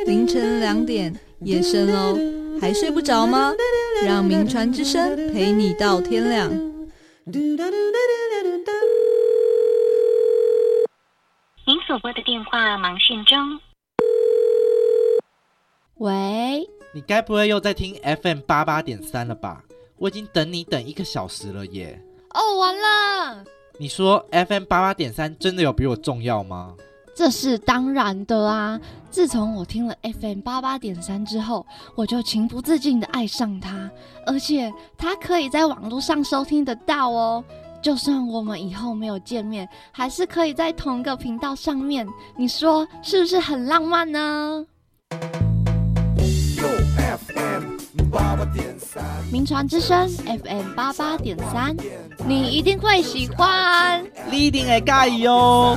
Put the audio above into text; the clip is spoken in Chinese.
凌晨2点，夜深喽，还睡不着吗？让名传之声陪你到天亮。 您所拨的电话忙讯中。 喂， 你该不会又在听 FM88.3 了吧？我已经等你等1个小时了耶。 哦，完了。 你说 FM88.3 真的有比我重要吗？ 这是当然的啊！自从我听了 FM88.3 之后，我就情不自禁的爱上它，而且它可以在网络上收听得到哦。就算我们以后没有见面，还是可以在同一个频道上面。你说是不是很浪漫呢？名传之声 FM88.3，你一定会喜欢， 你一定会介意哦。